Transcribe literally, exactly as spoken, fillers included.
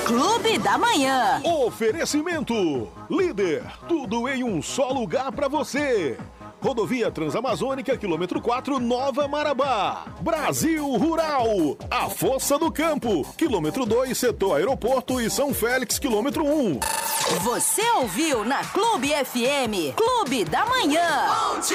Clube da Manhã. Oferecimento. Líder, tudo em um só lugar pra você. Rodovia Transamazônica, quilômetro quatro, Nova Marabá. Brasil Rural, a Força do Campo, quilômetro dois, setor aeroporto e São Félix, quilômetro um. Você ouviu na Clube F M, Clube da Manhã.